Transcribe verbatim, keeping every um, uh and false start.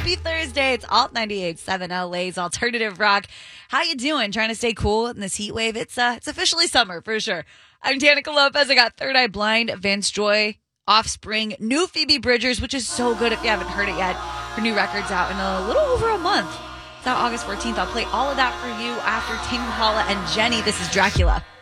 Happy Thursday. It's Alt ninety-eight point seven L A's Alternative Rock. How you doing? Trying to stay cool in this heat wave? It's uh, it's officially summer for sure. I'm Danica Lopez. I got Third Eye Blind, Vance Joy, Offspring, new Phoebe Bridgers, which is so good if you haven't heard it yet. Her new record's out in a little over a month. It's out August fourteenth. I'll play all of that for you after Tame Impala and Jenny. This is Dracula.